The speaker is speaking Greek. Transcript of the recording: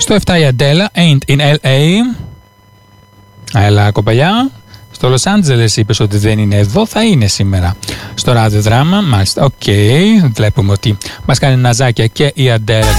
Στο 7 η Adele, Ain't in LA. Έλα κοπαλιά. Στο Los Angeles είπες ότι δεν είναι εδώ, θα είναι σήμερα. Στο ραδιοδράμα, μάλιστα, οκ. Βλέπουμε ότι μας κάνει ναζάκια και η Adele.